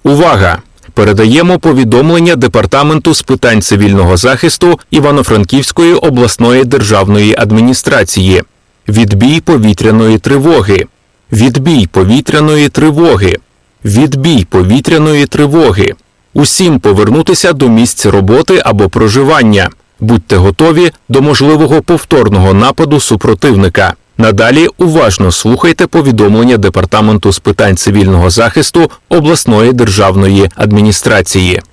Увага! Передаємо повідомлення Департаменту з питань цивільного захисту Івано-Франківської обласної державної адміністрації. Відбій повітряної тривоги. Відбій повітряної тривоги. Відбій повітряної тривоги. Усім повернутися до місць роботи або проживання. Будьте готові до можливого повторного нападу супротивника. Надалі уважно слухайте повідомлення Департаменту з питань цивільного захисту обласної державної адміністрації.